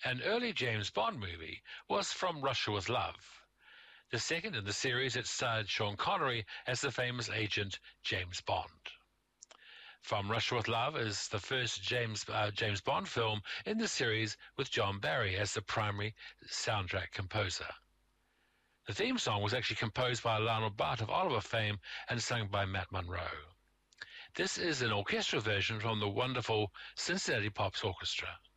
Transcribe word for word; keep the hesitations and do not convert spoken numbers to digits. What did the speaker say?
An early James Bond movie was From Russia with Love. The second in the series, it starred Sean Connery as the famous agent James Bond. From Russia with Love is the first James uh, James Bond film in the series with John Barry as the primary soundtrack composer. The theme song was actually composed by Lionel Bart of Oliver fame and sung by Matt Monro. This is an orchestral version from the wonderful Cincinnati Pops Orchestra.